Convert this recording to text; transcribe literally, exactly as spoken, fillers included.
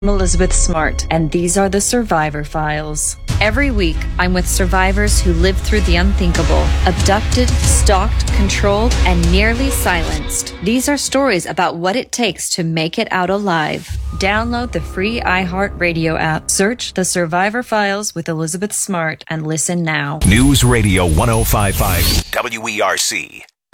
I'm Elizabeth Smart, and these are the Survivor Files. Every week, I'm with survivors who lived through the unthinkable, abducted, stalked, controlled, and nearly silenced. These are stories about what it takes to make it out alive. Download the free iHeartRadio app, search The Survivor Files with Elizabeth Smart, and listen now. News Radio one oh five point five W E R C.